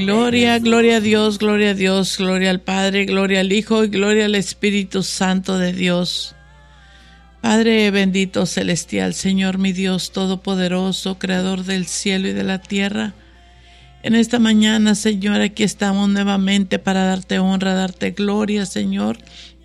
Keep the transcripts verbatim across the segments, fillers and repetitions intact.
Gloria, gloria a Dios, gloria a Dios, gloria al Padre, gloria al Hijo y gloria al Espíritu Santo de Dios. Padre bendito celestial, Señor mi Dios todopoderoso, creador del cielo y de la tierra. En esta mañana, Señor, aquí estamos nuevamente para darte honra, darte gloria, Señor.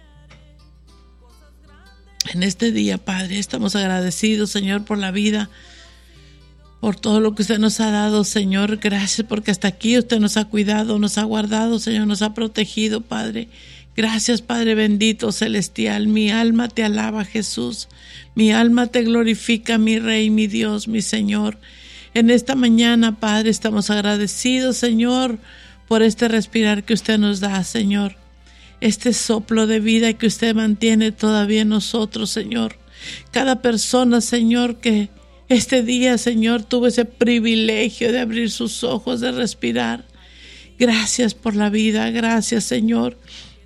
En este día, Padre, estamos agradecidos, Señor, por la vida, por todo lo que usted nos ha dado, Señor. Gracias porque hasta aquí usted nos ha cuidado, nos ha guardado, Señor, nos ha protegido, Padre. Gracias, Padre bendito celestial. Mi alma te alaba, Jesús. Mi alma te glorifica, mi Rey, mi Dios, mi Señor. En esta mañana, Padre, estamos agradecidos, Señor, por este respirar que usted nos da, Señor. Este soplo de vida que usted mantiene todavía en nosotros, Señor. Cada persona, Señor, que este día, Señor, tuvo ese privilegio de abrir sus ojos, de respirar. Gracias por la vida, gracias, Señor.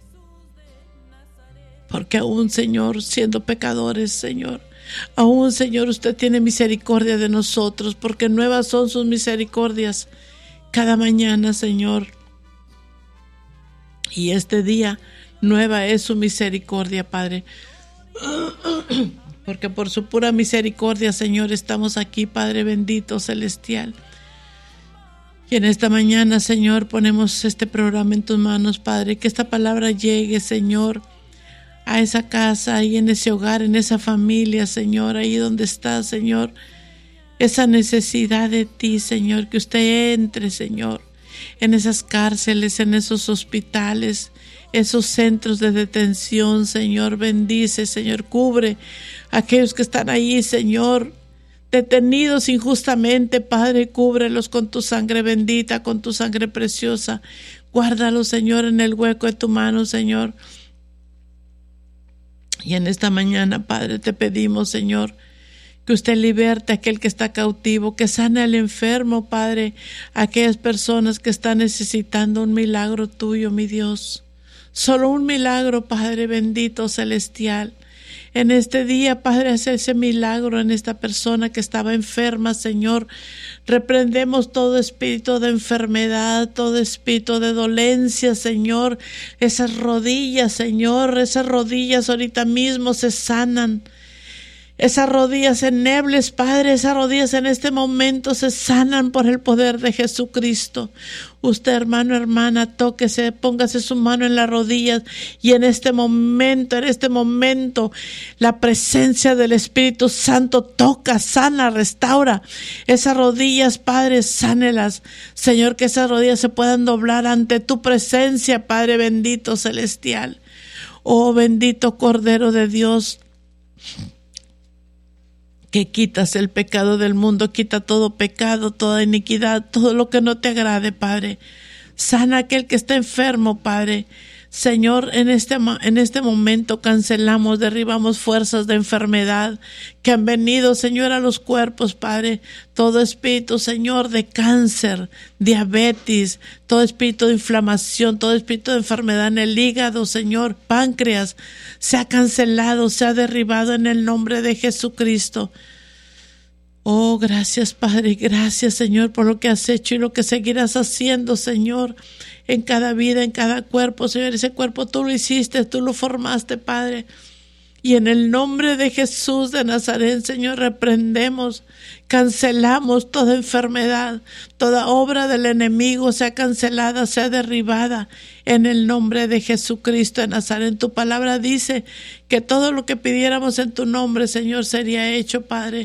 Porque aún, Señor, siendo pecadores, Señor, aún, Señor, usted tiene misericordia de nosotros, porque nuevas son sus misericordias cada mañana, Señor. Y este día, nueva es su misericordia, Padre. Porque por su pura misericordia, Señor, estamos aquí, Padre bendito celestial. Y en esta mañana, Señor, ponemos este programa en tus manos, Padre. Que esta palabra llegue, Señor, a esa casa, ahí en ese hogar, en esa familia, Señor, ahí donde está, Señor. Esa necesidad de ti, Señor, que usted entre, Señor, en esas cárceles, en esos hospitales, esos centros de detención, Señor. Bendice, Señor, cubre a aquellos que están ahí, Señor, detenidos injustamente, Padre. Cúbrelos con tu sangre bendita, con tu sangre preciosa. Guárdalos, Señor, en el hueco de tu mano, Señor. Y en esta mañana, Padre, te pedimos, Señor, que usted liberte a aquel que está cautivo, que sane al enfermo, Padre, a aquellas personas que están necesitando un milagro tuyo, mi Dios. Solo un milagro, Padre bendito celestial. En este día, Padre, haz ese milagro en esta persona que estaba enferma, Señor. Reprendemos todo espíritu de enfermedad, todo espíritu de dolencia, Señor. Esas rodillas, Señor, esas rodillas ahorita mismo se sanan. Esas rodillas ennebles, Padre, esas rodillas en este momento se sanan por el poder de Jesucristo. Usted, hermano, hermana, tóquese, póngase su mano en las rodillas y en este momento, en este momento, la presencia del Espíritu Santo toca, sana, restaura. Esas rodillas, Padre, sánelas. Señor, que esas rodillas se puedan doblar ante tu presencia, Padre bendito celestial. Oh, bendito Cordero de Dios, que quitas el pecado del mundo, quita todo pecado, toda iniquidad, todo lo que no te agrade, Padre. Sana a aquel que está enfermo, Padre. Señor, en este, en este momento cancelamos, derribamos fuerzas de enfermedad que han venido, Señor, a los cuerpos, Padre. Todo espíritu, Señor, de cáncer, diabetes, todo espíritu de inflamación, todo espíritu de enfermedad en el hígado, Señor, páncreas, se ha cancelado, se ha derribado en el nombre de Jesucristo. Oh, gracias, Padre, gracias, Señor, por lo que has hecho y lo que seguirás haciendo, Señor, en cada vida, en cada cuerpo, Señor. Ese cuerpo tú lo hiciste, tú lo formaste, Padre. Y en el nombre de Jesús de Nazaret, Señor, reprendemos, cancelamos toda enfermedad, toda obra del enemigo sea cancelada, sea derribada en el nombre de Jesucristo de Nazaret. Tu palabra dice que todo lo que pidiéramos en tu nombre, Señor, sería hecho, Padre.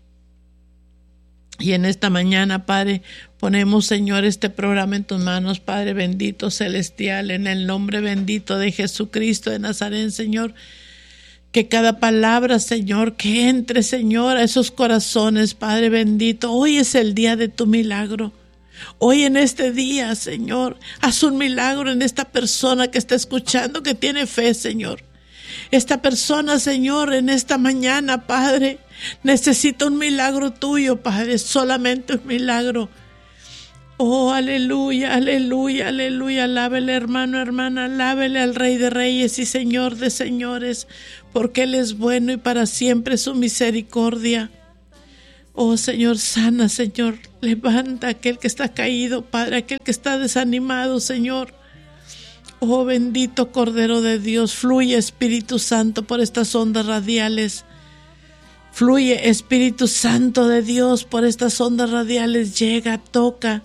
Y en esta mañana, Padre, ponemos, Señor, este programa en tus manos, Padre bendito celestial, en el nombre bendito de Jesucristo de Nazaret, Señor. Que cada palabra, Señor, que entre, Señor, a esos corazones, Padre bendito. Hoy es el día de tu milagro. Hoy en este día, Señor, haz un milagro en esta persona que está escuchando, que tiene fe, Señor. Esta persona, Señor, en esta mañana, Padre, necesita un milagro tuyo, Padre, solamente un milagro. Oh, aleluya, aleluya, aleluya. Alábele, hermano, hermana, alábele al Rey de Reyes y Señor de Señores, porque Él es bueno y para siempre su misericordia. Oh Señor, sana, Señor. Levanta a aquel que está caído, Padre, aquel que está desanimado, Señor. Oh bendito Cordero de Dios, fluye Espíritu Santo por estas ondas radiales. Fluye Espíritu Santo de Dios por estas ondas radiales. Llega, toca,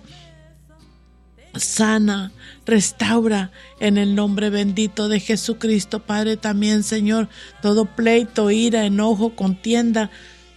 sana, restaura en el nombre bendito de Jesucristo. Padre, también, Señor, todo pleito, ira, enojo, contienda,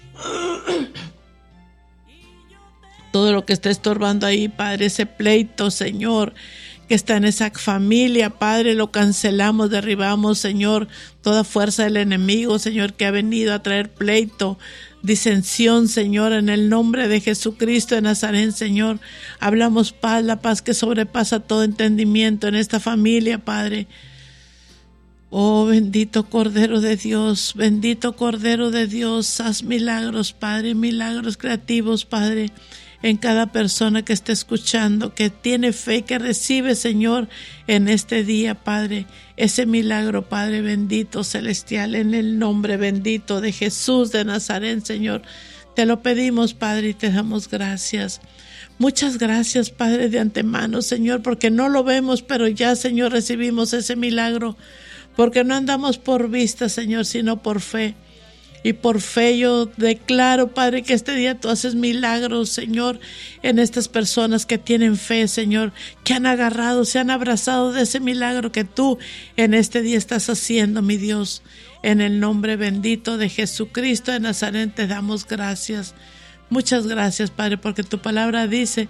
todo lo que está estorbando ahí, Padre, ese pleito, Señor, que está en esa familia, Padre, lo cancelamos, derribamos, Señor, toda fuerza del enemigo, Señor, que ha venido a traer pleito, disensión, Señor, en el nombre de Jesucristo de Nazaret, Señor. Hablamos paz, la paz que sobrepasa todo entendimiento en esta familia, Padre. Oh, bendito Cordero de Dios, bendito Cordero de Dios, haz milagros, Padre, milagros creativos, Padre, en cada persona que esté escuchando, que tiene fe, que recibe, Señor, en este día, Padre, ese milagro, Padre bendito, celestial, en el nombre bendito de Jesús de Nazaret, Señor. Te lo pedimos, Padre, y te damos gracias. Muchas gracias, Padre, de antemano, Señor, porque no lo vemos, pero ya, Señor, recibimos ese milagro, porque no andamos por vista, Señor, sino por fe. Y por fe yo declaro, Padre, que este día tú haces milagros, Señor, en estas personas que tienen fe, Señor, que han agarrado, se han abrazado de ese milagro que tú en este día estás haciendo, mi Dios. En el nombre bendito de Jesucristo de Nazaret te damos gracias. Muchas gracias, Padre, porque tu palabra dice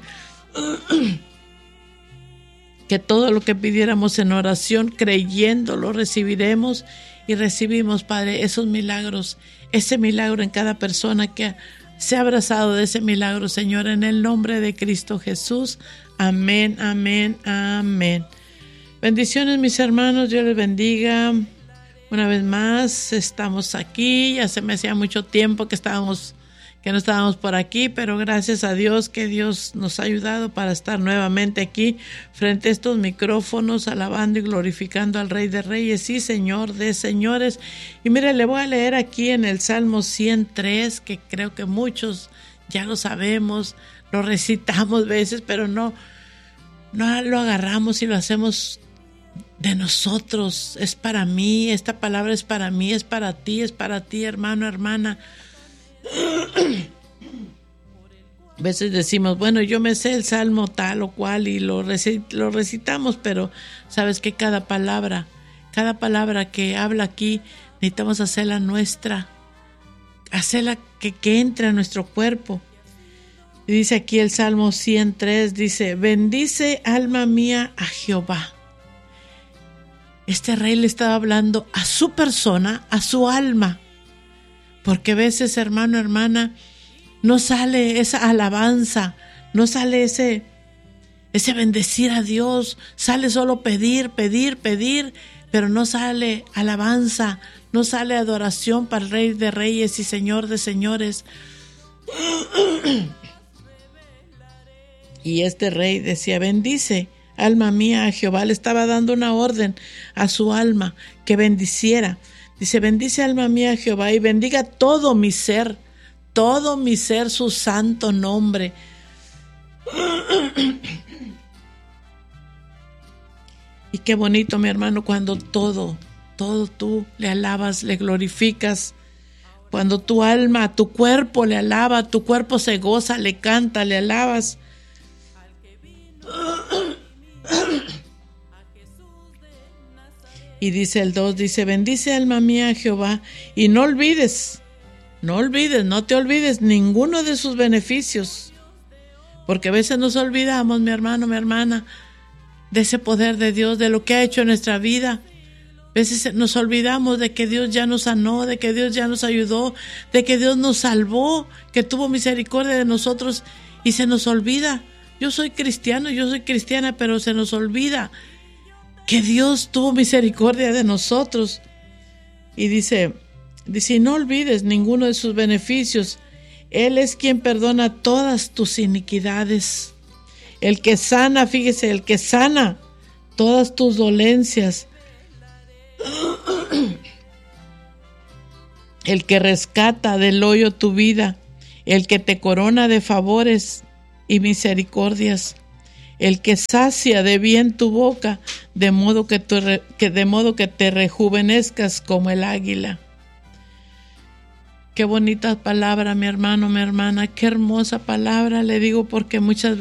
que todo lo que pidiéramos en oración, creyendo, lo recibiremos. Y recibimos, Padre, esos milagros, ese milagro en cada persona que se ha abrazado de ese milagro, Señor, en el nombre de Cristo Jesús. Amén, amén, amén. Bendiciones, mis hermanos, Dios les bendiga. Una vez más, estamos aquí. Ya se me hacía mucho tiempo que estábamos, que no estábamos por aquí, pero gracias a Dios que Dios nos ha ayudado para estar nuevamente aquí frente a estos micrófonos, alabando y glorificando al Rey de Reyes y Señor de Señores. Y mire, le voy a leer aquí en el Salmo ciento tres, que creo que muchos ya lo sabemos, lo recitamos veces, pero no, no lo agarramos y lo hacemos de nosotros. Es para mí, esta palabra es para mí, es para ti, es para ti, hermano, hermana. A veces decimos, bueno, yo me sé el salmo tal o cual y lo, recit- lo recitamos, pero sabes que cada palabra, cada palabra que habla aquí, necesitamos hacerla nuestra, hacerla que, que entre a nuestro cuerpo. Y dice aquí el Salmo ciento tres, dice, bendice alma mía a Jehová. Este rey le estaba hablando a su persona, a su alma. Porque a veces, hermano, hermana, no sale esa alabanza, no sale ese, ese bendecir a Dios, sale solo pedir, pedir, pedir, pero no sale alabanza, no sale adoración para el Rey de Reyes y Señor de Señores. Y este rey decía, bendice, alma mía, a Jehová. Le estaba dando una orden a su alma que bendiciera. Dice, bendice alma mía a Jehová y bendiga todo mi ser, todo mi ser su santo nombre. Y qué bonito, mi hermano, cuando todo, todo tú le alabas, le glorificas. Cuando tu alma, tu cuerpo le alaba, tu cuerpo se goza, le canta, le alabas. Y dice el dos, dice, bendice alma mía a Jehová y no olvides, no olvides, no te olvides ninguno de sus beneficios. Porque a veces nos olvidamos, mi hermano, mi hermana, de ese poder de Dios, de lo que ha hecho en nuestra vida. A veces nos olvidamos de que Dios ya nos sanó, de que Dios ya nos ayudó, de que Dios nos salvó, que tuvo misericordia de nosotros y se nos olvida. Yo soy cristiano, yo soy cristiana, pero se nos olvida que Dios tuvo misericordia de nosotros. Y dice, dice, no olvides ninguno de sus beneficios. Él es quien perdona todas tus iniquidades. El que sana, fíjese, el que sana todas tus dolencias. El que rescata del hoyo tu vida. el que te corona de favores y misericordias, el que sacia de bien tu boca, de modo que, tu, que, de modo que te rejuvenezcas como el águila. Qué bonita palabra, mi hermano, mi hermana, qué hermosa palabra, le digo, porque muchas veces